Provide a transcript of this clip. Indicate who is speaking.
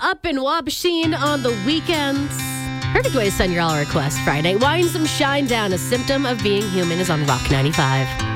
Speaker 1: up in Wabasheen on the weekends. Perfect way to send your all requests Friday. Wine some shine down. A symptom of being human is on Rock 95.